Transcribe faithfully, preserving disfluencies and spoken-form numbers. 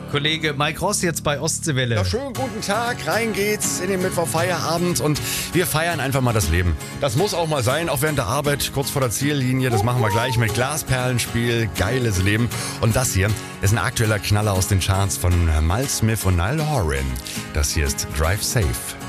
Kollege Mike Ross jetzt bei Ostseewelle. Ja, schönen guten Tag, rein geht's in den Mittwochfeierabend und wir feiern einfach mal das Leben. Das muss auch mal sein, auch während der Arbeit, kurz vor der Ziellinie. Das machen wir gleich mit Glasperlenspiel, geiles Leben. Und das hier ist ein aktueller Knaller aus den Charts von Mal Smith und Niall Horan. Das hier ist Drive Safe.